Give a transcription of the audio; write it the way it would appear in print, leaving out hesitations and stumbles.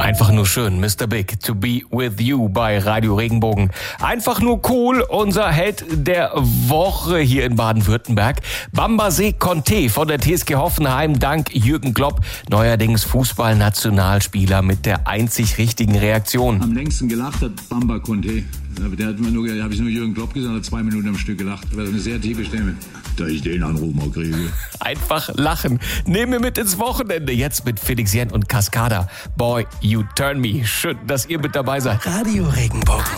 Einfach nur schön, Mr. Big, to be with you bei Radio Regenbogen. Einfach nur cool, unser Held der Woche hier in Baden-Württemberg. Bambaset Conté von der TSG Hoffenheim, dank Jürgen Klopp, neuerdings Fußballnationalspieler mit der einzig richtigen Reaktion. Am längsten gelacht hat Bamba Conté. Der hat mir nur, habe ich nur Jürgen Klopp gesagt, hat 2 Minuten am Stück gelacht. Das war eine sehr tiefe Stimme. Da ich den Anruf mal kriege. Einfach lachen. Nehmen wir mit ins Wochenende. Jetzt mit Felix Jähn und Cascada. Boy, you turn me. Schön, dass ihr mit dabei seid. Radio Regenbogen.